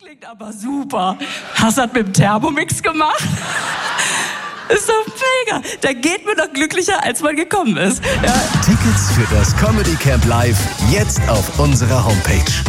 klingt aber super. Hast du das mit dem Thermomix gemacht? Ist doch mega. Da geht man doch glücklicher, als man gekommen ist. Ja. Tickets für das Comedy Camp Live jetzt auf unserer Homepage.